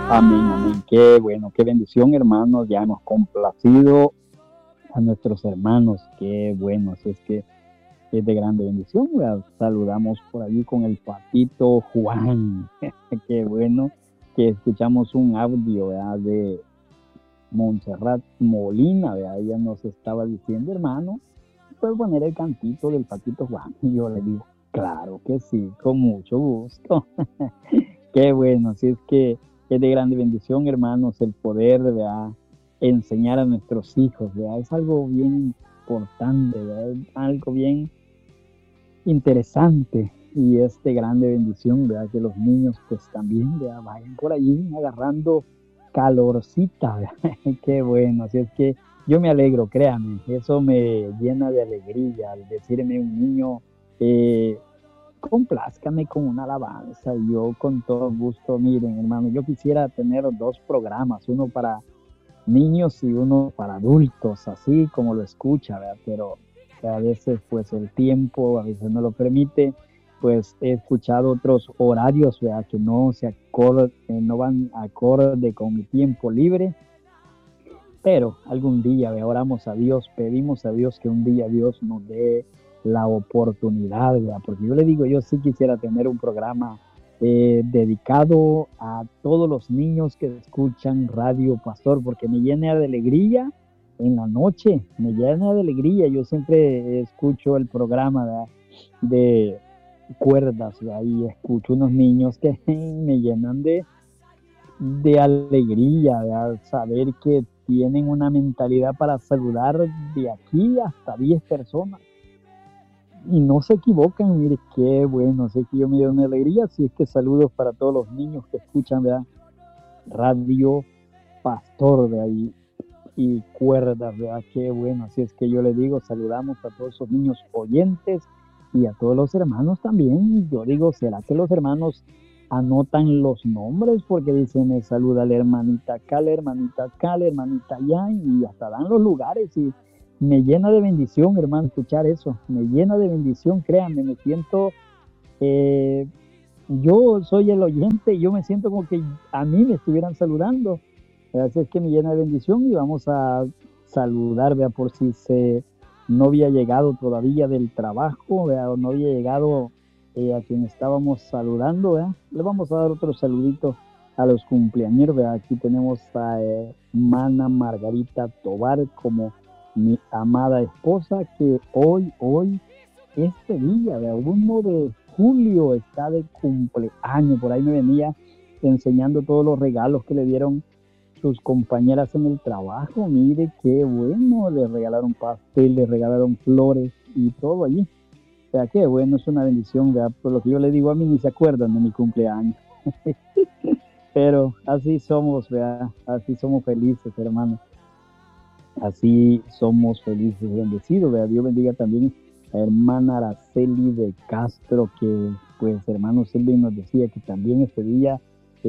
Amén, amén. Qué bueno, qué bendición, hermanos. Ya hemos complacido a nuestros hermanos. Qué bueno, así es que es de grande bendición. Saludamos por allí con el patito Juan. Qué bueno que escuchamos un audio, ¿verdad? De Montserrat Molina, ¿verdad? Ella nos estaba diciendo, hermano, ¿puedes poner el cantito del patito Juan? Y yo le digo, claro que sí, con mucho gusto. Qué bueno, así es que es de grande bendición, hermanos, el poder, ¿verdad? Enseñar a nuestros hijos, ¿verdad? Es algo bien importante, ¿verdad? Es algo bien interesante y es de grande bendición, ¿verdad? Que los niños pues también, ¿verdad? Vayan por allí agarrando calorcita, ¿verdad? Qué bueno, así es que yo me alegro, créanme, eso me llena de alegría al decirme un niño, eh, complázcame con una alabanza. Y yo con todo gusto, miren, hermano, yo quisiera tener dos programas, uno para niños y uno para adultos, así como lo escucha, ¿verdad? Pero a veces pues el tiempo a veces no lo permite, pues he escuchado otros horarios, ¿verdad? Que no se acorde, no van acorde con mi tiempo libre, pero algún día, ¿verdad? Oramos a Dios, pedimos a Dios que un día Dios nos dé la oportunidad, ¿verdad? Porque yo le digo, yo sí quisiera tener un programa dedicado a todos los niños que escuchan Radio Pastor, porque me llena de alegría en la noche, me llena de alegría. Yo siempre escucho el programa, ¿verdad? De cuerdas, ¿verdad? Y escucho unos niños que me llenan de alegría, de saber que tienen una mentalidad para saludar de aquí hasta 10 personas y no se equivocan. Mire qué bueno, sé que yo me dio una alegría. Así es que saludos para todos los niños que escuchan, ¿verdad? Radio Pastor de ahí y cuerdas, ¿verdad? Qué bueno, así es que yo le digo, saludamos a todos esos niños oyentes y a todos los hermanos también. Yo digo, ¿será que los hermanos anotan los nombres? Porque dicen, me saluda la hermanita allá, y hasta dan los lugares. Y me llena de bendición, hermano, escuchar eso. Me llena de bendición, créanme, me siento, eh, yo soy el oyente y yo me siento como que a mí me estuvieran saludando. Así es que me llena de bendición y vamos a saludar, vea, por si se no había llegado todavía del trabajo, vea, o no había llegado a quien estábamos saludando, vea. Le vamos a dar otro saludito a los cumpleaños, vea. Aquí tenemos a Mana Margarita Tobar como mi amada esposa, que hoy, este día, vea, 1 de julio está de cumpleaños. Por ahí me venía enseñando todos los regalos que le dieron sus compañeras en el trabajo. Mire qué bueno, le regalaron pastel, le regalaron flores y todo allí. O sea, qué bueno, es una bendición, ¿verdad? Por lo que yo le digo, a mí ni se acuerdan de mi cumpleaños. Pero así somos, ¿verdad? Así somos felices, hermano. Así somos felices, bendecidos, ¿verdad? Dios bendiga también a hermana Araceli de Castro, que pues hermano Silvio nos decía que también este día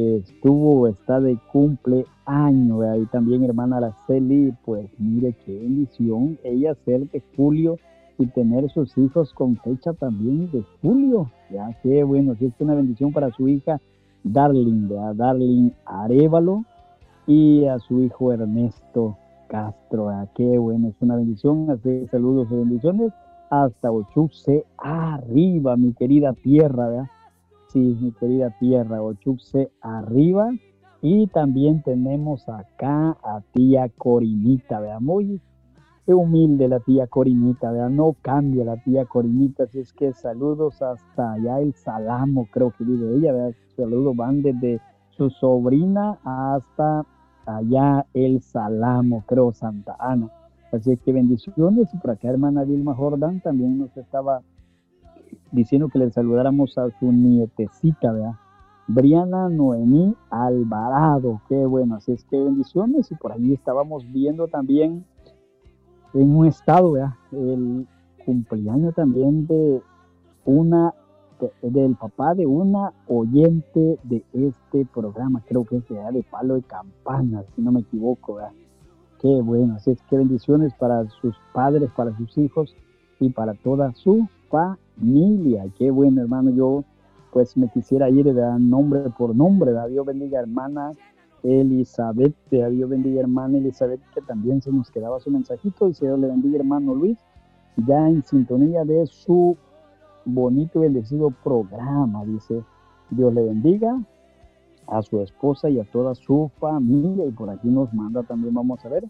está de cumpleaños, ¿verdad? Y también hermana Araceli, pues mire qué bendición, ella ser de julio y tener sus hijos con fecha también de julio, ya qué bueno, sí es una bendición para su hija Darling, ¿verdad? Darling Arevalo, y a su hijo Ernesto Castro, ¿verdad? Qué bueno, es una bendición. Así saludos y bendiciones hasta Ochuxe arriba, mi querida tierra, ¿verdad? Sí, mi querida tierra, Ochuxe arriba. Y también tenemos acá a tía Corinita, ¿verdad? Muy humilde la tía Corinita, ¿verdad? No cambia la tía Corinita, así es que saludos hasta allá el Salamo, creo que vive ella, ¿verdad? Saludos van desde su sobrina hasta allá el Salamo, creo, Santa Ana. Así es que bendiciones. Y por acá hermana Vilma Jordán también nos estaba diciendo que le saludáramos a su nietecita, ¿verdad? Briana Noemí Alvarado, qué bueno, así es que bendiciones. Y por ahí estábamos viendo también en un estado, ¿verdad? El cumpleaños también de del papá de una oyente de este programa, creo que es de Palo de Campana, si no me equivoco, ¿verdad? Qué bueno, así es que bendiciones para sus padres, para sus hijos y para toda su familia. Qué bueno, hermano, yo pues me quisiera ir, ¿verdad? Nombre por nombre, ¿verdad? Dios bendiga, hermana Elizabeth, Dios bendiga hermana Elizabeth, que también se nos quedaba su mensajito. Dice Dios le bendiga hermano Luis, ya en sintonía de su bonito y bendecido programa. Dice Dios le bendiga a su esposa y a toda su familia. Y por aquí nos manda también, vamos a ver,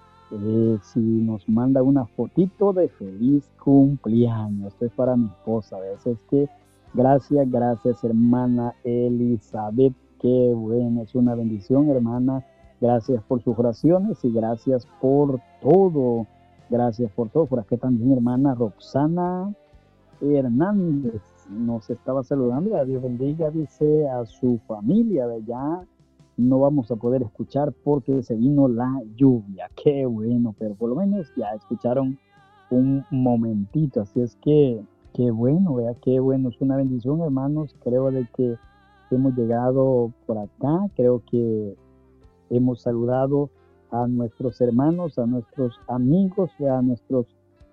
si nos manda una fotito de feliz cumpleaños. Esto es para mi esposa. Eso es que gracias hermana Elizabeth. Qué bueno, es una bendición hermana. Gracias por sus oraciones y gracias por todo. Gracias por todo. Por aquí también hermana Roxana Hernández nos estaba saludando. A Dios bendiga, dice a su familia de allá. No vamos a poder escuchar porque se vino la lluvia. Qué bueno, pero por lo menos ya escucharon un momentito. Así es que, qué bueno, vea, qué bueno. Es una bendición, hermanos. Creo de que hemos llegado por acá. Creo que hemos saludado a nuestros hermanos, a nuestros amigos, a nuestros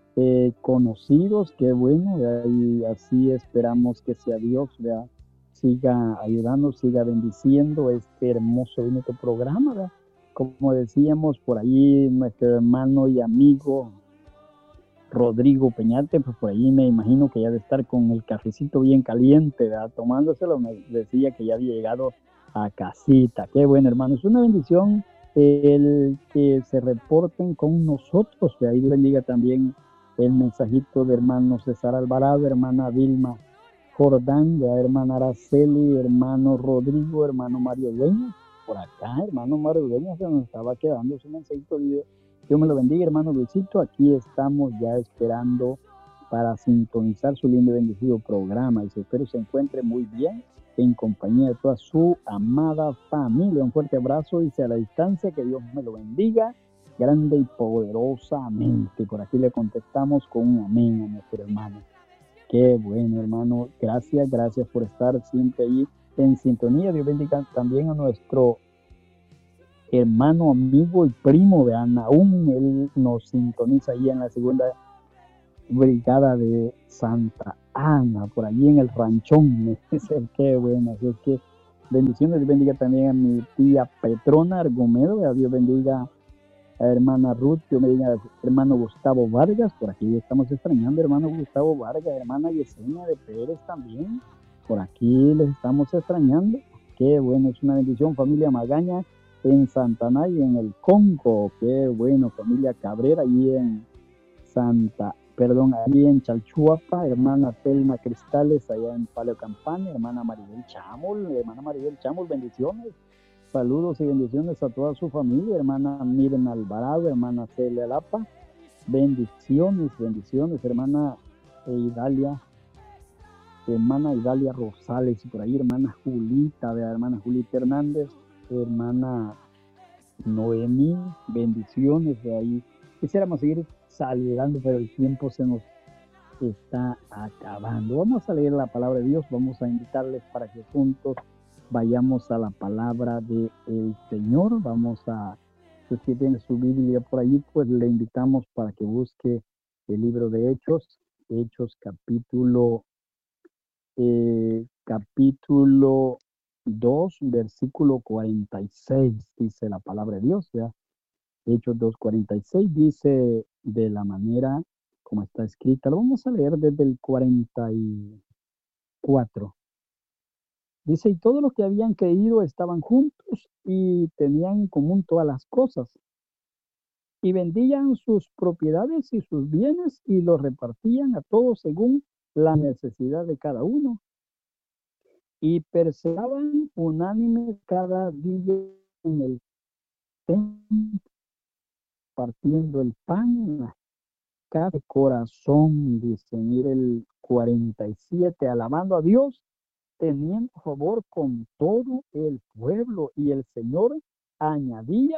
conocidos. Qué bueno, y así esperamos que sea Dios, ¿verdad? Siga ayudando, siga bendiciendo este hermoso y bonito programa, ¿verdad? Como decíamos por ahí, nuestro hermano y amigo Rodrigo Peñate, pues por ahí me imagino que ya de estar con el cafecito bien caliente, ¿verdad? Tomándoselo, me decía que ya había llegado a casita. Qué bueno, hermano, es una bendición el que se reporten con nosotros. De ahí bendiga también el mensajito de hermano César Alvarado, hermana Vilma Jordán, de hermana Araceli, hermano Rodrigo, hermano Mario Dueñas. Por acá, hermano Mario Dueñas, se nos estaba quedando su mensajito. Dios me lo bendiga, hermano Luisito. Aquí estamos ya esperando para sintonizar su lindo y bendecido programa. Y espero se encuentre muy bien en compañía de toda su amada familia. Un fuerte abrazo, dice a la distancia, que Dios me lo bendiga grande y poderosamente. Por aquí le contestamos con un amén a nuestro hermano. Qué bueno, hermano. Gracias por estar siempre ahí en sintonía. Dios bendiga también a nuestro hermano, amigo y primo de Anaún. Él nos sintoniza ahí en la segunda brigada de Santa Ana, por allí en el ranchón. Qué bueno. Así es que bendiciones. Dios bendiga también a mi tía Petrona Argumedo. Dios bendiga a hermana Ruth. Dios bendiga a hermano Gustavo Vargas. Por aquí estamos extrañando, hermano Gustavo Vargas. Hermana Yesenia de Pérez también. Por aquí les estamos extrañando. Qué bueno, es una bendición. Familia Magaña en Santana y en el Congo. Qué bueno, familia Cabrera y en ahí en Chalchuapa, hermana Telma Cristales, allá en Paleo Campana, hermana Maribel Chamul, bendiciones, saludos y bendiciones a toda su familia, hermana Miren Alvarado, hermana Celia Lapa, bendiciones, hermana Idalia, Rosales, y por ahí hermana Julita Hernández, hermana Noemí, bendiciones de ahí. Quisiéramos seguir saludando, pero el tiempo se nos está acabando. Vamos a leer la palabra de Dios, vamos a invitarles para que juntos vayamos a la palabra del Señor. Vamos a, si usted tiene su Biblia por allí, pues le invitamos para que busque el libro de Hechos capítulo 2, versículo 46, dice la palabra de Dios, ¿ya? Hechos 2:46 dice de la manera como está escrita. Lo vamos a leer desde el 44. Dice, y todos los que habían creído estaban juntos y tenían en común todas las cosas, y vendían sus propiedades y sus bienes y los repartían a todos según la necesidad de cada uno. Y perseveraban unánimes cada día en el templo, partiendo el pan cada corazón, dice, mire el 47, alabando a Dios, teniendo favor con todo el pueblo, y el Señor añadía,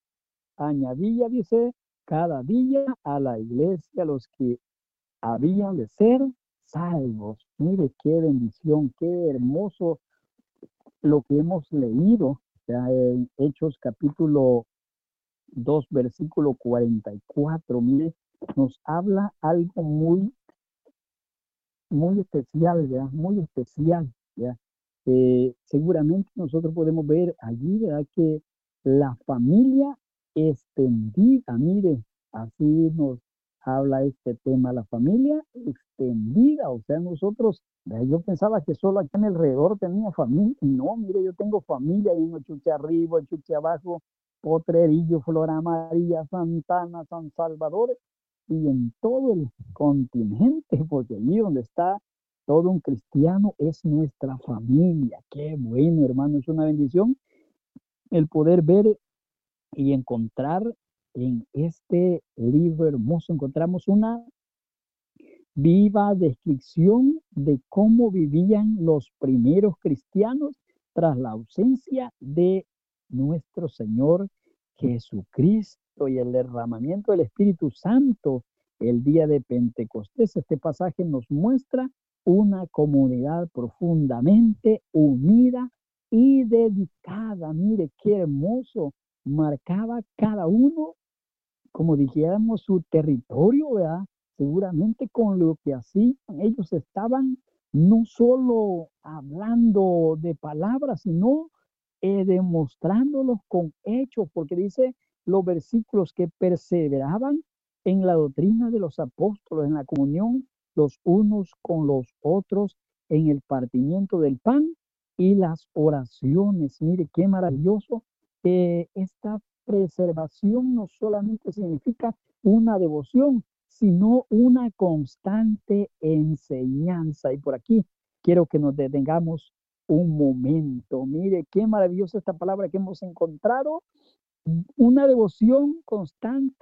dice, cada día a la iglesia los que habían de ser salvos. Mire qué bendición, qué hermoso lo que hemos leído, o sea, en Hechos capítulo 2, versículo 44. Mire, nos habla algo muy especial, ¿ya? Muy especial, ¿ya? seguramente nosotros podemos ver allí, ¿verdad? Que la familia extendida, mire, así nos habla este tema, la familia extendida, o sea, nosotros, ¿verdad? Yo pensaba que solo aquí en alrededor tenía familia, y no, mire, yo tengo familia ahí en Chuche arriba, en Chuche abajo, Potrerillo, Flora María, Santana, San Salvador, y en todo el continente, porque allí donde está todo un cristiano es nuestra familia. Qué bueno, hermano, es una bendición el poder ver y encontrar en este libro hermoso, encontramos una viva descripción de cómo vivían los primeros cristianos tras la ausencia de nuestro Señor Jesucristo y el derramamiento del Espíritu Santo el día de Pentecostés. Este pasaje nos muestra una comunidad profundamente unida y dedicada. Mire qué hermoso marcaba cada uno, como dijéramos, su territorio, ¿verdad? Seguramente con lo que hacían, ellos estaban no solo hablando de palabras, sino demostrándolos con hechos, porque dice los versículos que perseveraban en la doctrina de los apóstoles, en la comunión los unos con los otros, en el partimiento del pan y las oraciones. Mire qué maravilloso. Esta preservación no solamente significa una devoción, sino una constante enseñanza. Y por aquí quiero que nos detengamos un momento. Mire, qué maravillosa esta palabra que hemos encontrado. Una devoción constante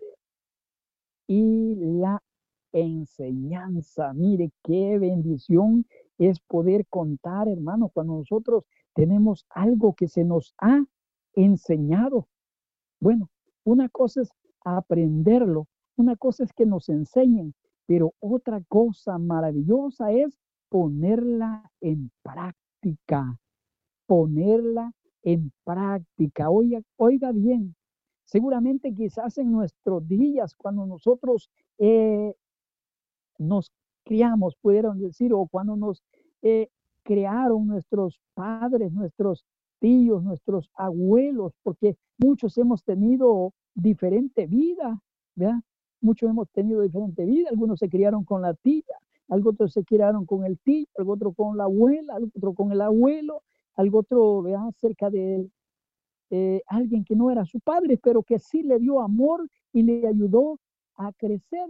y la enseñanza. Mire, qué bendición es poder contar, hermanos, cuando nosotros tenemos algo que se nos ha enseñado. Bueno, una cosa es aprenderlo, una cosa es que nos enseñen, pero otra cosa maravillosa es ponerla en práctica, ponerla en práctica. Oiga, oiga bien, seguramente quizás en nuestros días, cuando nosotros eh, nos criamos, pudieron decir, o cuando nos eh, crearon nuestros padres, nuestros tíos, nuestros abuelos, porque muchos hemos tenido diferente vida, ¿verdad? Muchos hemos tenido diferente vida, algunos se criaron con la tía, algo otros se criaron con el tío, algo otro con la abuela, algo otro con el abuelo, algo otro, ¿verdad? Cerca de alguien que no era su padre, pero que sí le dio amor y le ayudó a crecer.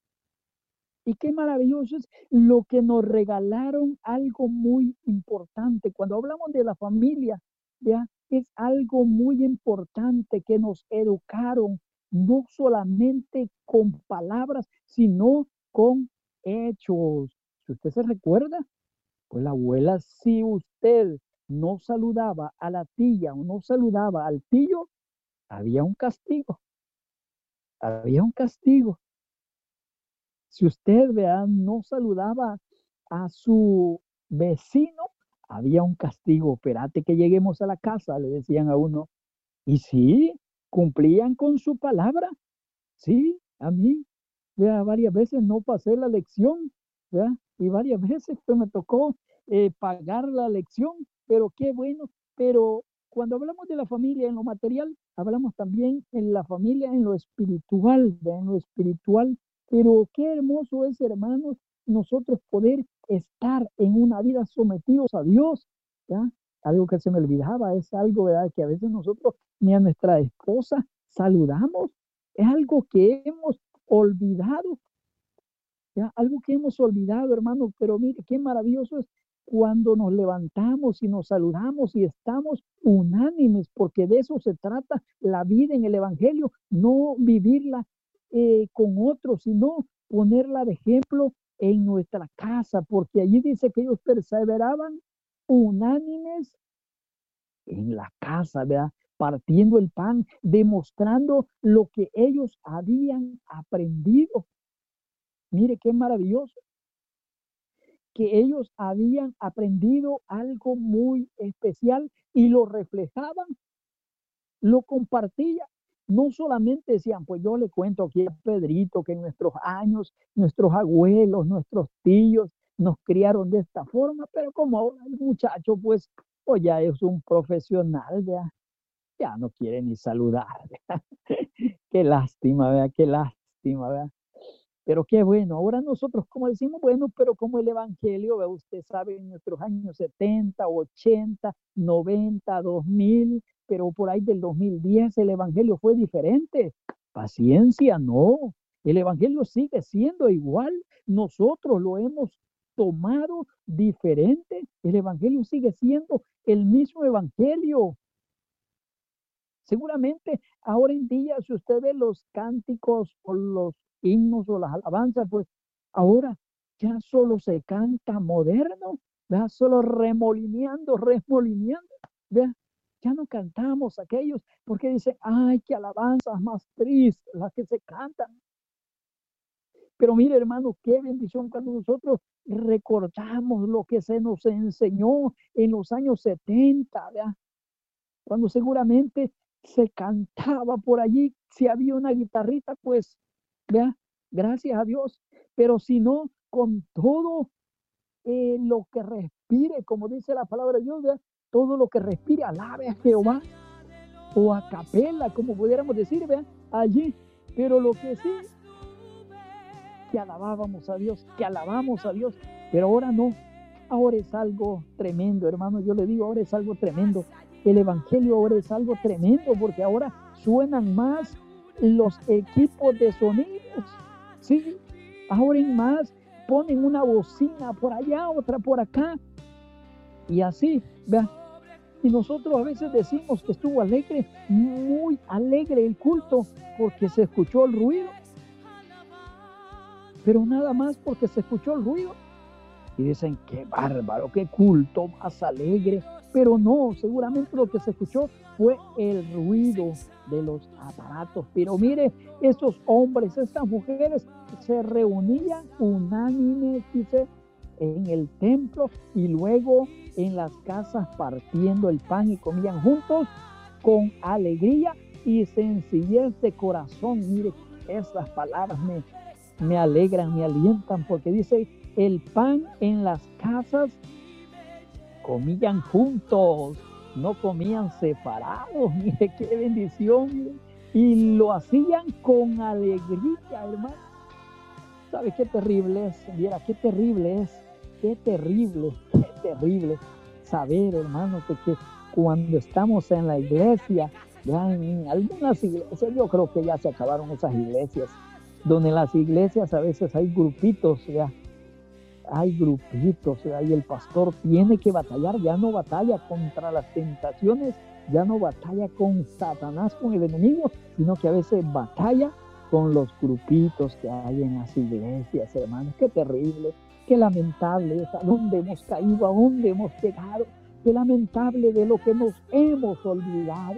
Y qué maravilloso es lo que nos regalaron, algo muy importante. Cuando hablamos de la familia, ¿ya? Es algo muy importante que nos educaron, no solamente con palabras, sino con hechos. Si usted se recuerda, pues la abuela, si usted no saludaba a la tía o no saludaba al tío, había un castigo, había un castigo. Si usted, vea, no saludaba a su vecino, había un castigo. Espérate que lleguemos a la casa, le decían a uno. Y sí, cumplían con su palabra. Sí, a mí, vea, varias veces no pasé la lección, vea, y varias veces pues, me tocó pagar la lección, pero qué bueno. Pero cuando hablamos de la familia en lo material, hablamos también en la familia en lo espiritual, ¿vea? En lo espiritual. Pero qué hermoso es, hermanos, nosotros poder estar en una vida sometidos a Dios, ¿ya? Algo que se me olvidaba, es algo, ¿verdad? Que a veces nosotros ni a nuestra esposa saludamos, es algo que hemos olvidado, ¿ya? Algo que hemos olvidado, hermano, pero mire, qué maravilloso es cuando nos levantamos y nos saludamos y estamos unánimes, porque de eso se trata la vida en el Evangelio, no vivirla con otros, sino ponerla de ejemplo en nuestra casa, porque allí dice que ellos perseveraban unánimes en la casa, ¿verdad? Partiendo el pan, demostrando lo que ellos habían aprendido. Mire qué maravilloso, que ellos habían aprendido algo muy especial y lo reflejaban, lo compartían. No solamente decían, pues yo le cuento aquí a Pedrito que en nuestros años, nuestros abuelos, nuestros tíos, nos criaron de esta forma, pero como ahora el muchacho, pues ya es un profesional, ya no quiere ni saludar. Qué lástima, ¿verdad? Qué lástima, ¿verdad? Pero qué bueno, ahora nosotros como decimos, bueno, pero como el Evangelio, ¿verdad? Usted sabe, en nuestros años 70, 80, 90, 2000, pero por ahí del 2010 el Evangelio fue diferente. Paciencia, no. El Evangelio sigue siendo igual. Nosotros lo hemos tomado diferente. El Evangelio sigue siendo el mismo Evangelio. Seguramente ahora en día, si usted ve los cánticos o los himnos o las alabanzas, pues ahora ya solo se canta moderno, ¿verdad? Solo remolineando, ¿verdad? Ya no cantamos aquellos porque dicen, ay, qué alabanzas más tristes las que se cantan. Pero mire, hermano, qué bendición cuando nosotros recordamos lo que se nos enseñó en los años 70, ¿verdad? Cuando seguramente se cantaba por allí, si había una guitarrita, pues, vea, gracias a Dios, pero si no, con todo lo que respire, como dice la palabra de Dios, vea, todo lo que respire, alabe a Jehová, o a capela, como pudiéramos decir, vea, allí, pero lo que sí, que alabábamos a Dios, que alabamos a Dios, pero ahora no, ahora es algo tremendo, hermano, yo le digo, ahora es algo tremendo. El Evangelio ahora es algo tremendo porque ahora suenan más los equipos de sonidos, ¿sí? Ahora en más ponen una bocina por allá, otra por acá, y así, ¿vea? Y nosotros a veces decimos que estuvo alegre, muy alegre el culto, porque se escuchó el ruido, pero nada más porque se escuchó el ruido. Y dicen, qué bárbaro, qué culto más alegre. Pero no, seguramente lo que se escuchó fue el ruido de los aparatos. Pero mire, estos hombres, estas mujeres se reunían unánimes, dice, en el templo y luego en las casas partiendo el pan y comían juntos con alegría y sencillez de corazón. Mire, esas palabras me alegran, me alientan, porque dice, el pan en las casas comían juntos, no comían separados. Mire qué bendición, mire. Y lo hacían con alegría, hermano. ¿Sabe qué terrible es? Mira, qué terrible es, qué terrible saber, hermano, que cuando estamos en la iglesia, ya en algunas iglesias, yo creo que ya se acabaron esas iglesias, donde en las iglesias a veces hay grupitos, ya hay grupitos, y el pastor tiene que batallar, ya no batalla contra las tentaciones, ya no batalla con Satanás, con el enemigo, sino que a veces batalla con los grupitos que hay en las iglesias, hermanos. Qué terrible, qué lamentable es a dónde hemos caído, a dónde hemos llegado, qué lamentable de lo que nos hemos olvidado.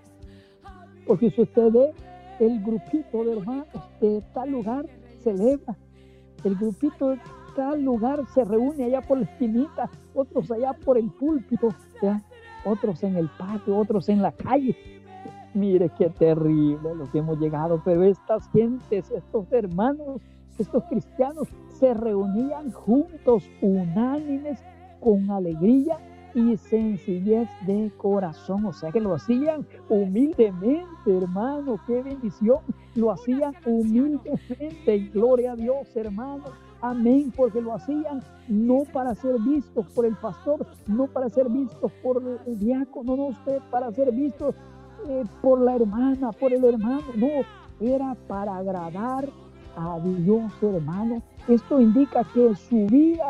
Porque si usted ve el grupito de hermanos de tal lugar, celebra, el grupito de tal lugar se reúne allá por la esquinita, otros allá por el púlpito, ¿ya? Otros en el patio, otros en la calle. Mire qué terrible lo que hemos llegado, pero estas gentes, estos hermanos, estos cristianos se reunían juntos, unánimes, con alegría y sencillez de corazón, o sea que lo hacían humildemente, hermano, qué bendición, lo hacían humildemente, gloria a Dios, hermano, amén, porque lo hacían no para ser vistos por el pastor, no para ser vistos por el diácono, no usted para ser vistos por la hermana, por el hermano, no, era para agradar a Dios, hermano. Esto indica que su vida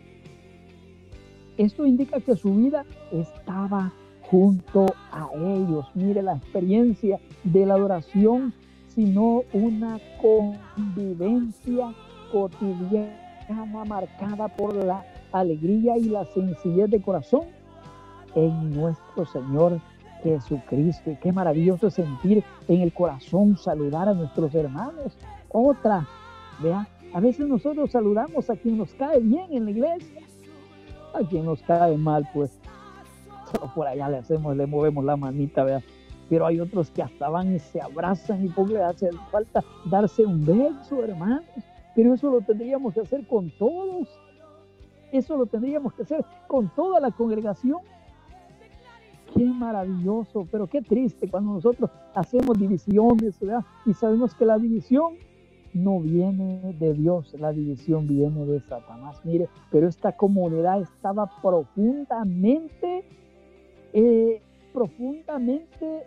estaba junto a ellos. Mire la experiencia de la adoración, sino una convivencia cotidiana marcada por la alegría y la sencillez de corazón en nuestro Señor Jesucristo. Y qué maravilloso es sentir en el corazón saludar a nuestros hermanos. Otra, vea, a veces nosotros saludamos a quien nos cae bien en la iglesia, a quien nos cae mal, pues solo por allá le movemos la manita, vea. Pero hay otros que hasta van y se abrazan y porque le hace falta darse un beso, hermanos. Pero eso lo tendríamos que hacer con todos. Eso lo tendríamos que hacer con toda la congregación. Qué maravilloso, pero qué triste cuando nosotros hacemos divisiones, ¿verdad? Y sabemos que la división no viene de Dios, la división viene de Satanás. Mire, pero esta comunidad estaba profundamente,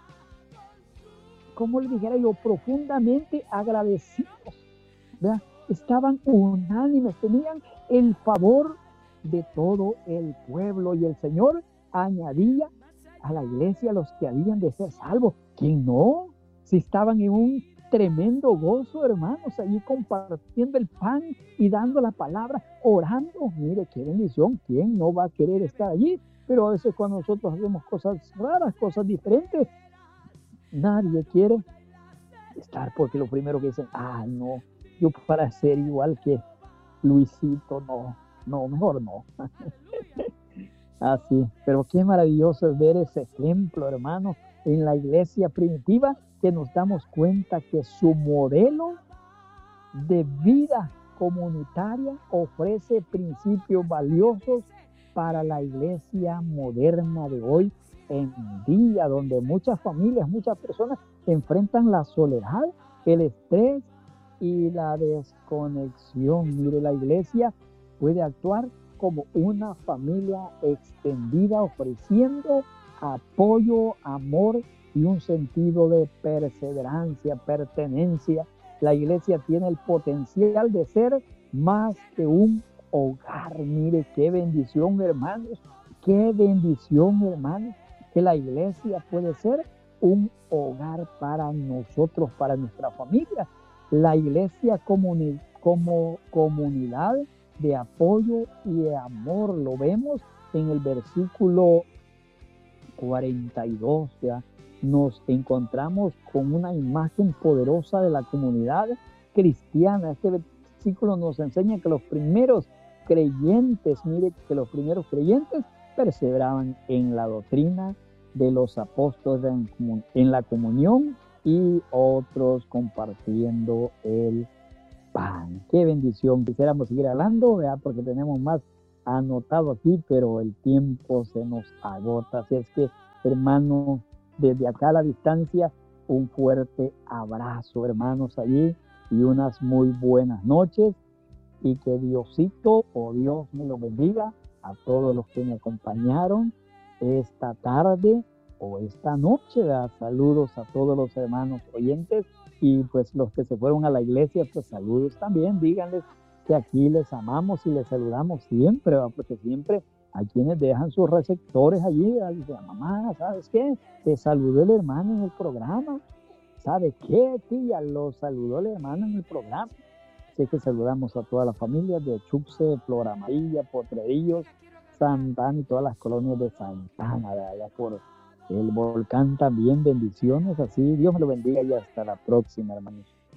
como le dijera yo, profundamente agradecidos, ¿verdad? Estaban unánimes, tenían el favor de todo el pueblo, y el Señor añadía a la iglesia los que habían de ser salvos. ¿Quién no? Si estaban en un tremendo gozo, hermanos, allí compartiendo el pan y dando la palabra, orando. Mire, qué bendición. ¿Quién no va a querer estar allí? Pero a veces cuando nosotros hacemos cosas raras, cosas diferentes, nadie quiere estar, porque lo primero que dicen, no, yo para ser igual que Luisito, no, mejor no. Así, pero qué maravilloso es ver ese ejemplo, hermano, en la iglesia primitiva, que nos damos cuenta que su modelo de vida comunitaria ofrece principios valiosos para la iglesia moderna de hoy en día, donde muchas familias, muchas personas enfrentan la soledad, el estrés y la desconexión. Mire, la iglesia puede actuar como una familia extendida, ofreciendo apoyo, amor y un sentido de perseverancia, pertenencia. La iglesia tiene el potencial de ser más que un hogar. Mire, qué bendición, hermanos, que la iglesia puede ser un hogar para nosotros, para nuestra familia. La iglesia como comunidad de apoyo y de amor, lo vemos en el versículo 42, ¿ya? Nos encontramos con una imagen poderosa de la comunidad cristiana. Este versículo nos enseña que los primeros creyentes, mire, que los primeros creyentes perseveraban en la doctrina de los apóstoles, en la comunión, y otros compartiendo el pan. Qué bendición. Quisiéramos seguir hablando, ¿verdad? Porque tenemos más anotado aquí, pero el tiempo se nos agota. Así es que, hermanos, desde acá a la distancia, un fuerte abrazo, hermanos, allí, y unas muy buenas noches, y que Diosito o Dios me lo bendiga a todos los que me acompañaron esta tarde o esta noche, ¿verdad? Saludos a todos los hermanos oyentes, y pues los que se fueron a la iglesia, pues saludos también. Díganles que aquí les amamos y les saludamos siempre, ¿verdad? Porque siempre hay quienes dejan sus receptores allí, ¿verdad? Dicen, mamá, ¿sabes qué? Te saludó el hermano en el programa. ¿Sabe qué, tía? Lo saludó el hermano en el programa. Así que saludamos a todas las familias de Chuxe, Flor Amarilla, Potrerillos, Santana y todas las colonias de Santana, de allá por el volcán también. Bendiciones, así. Dios me lo bendiga y hasta la próxima, hermanos.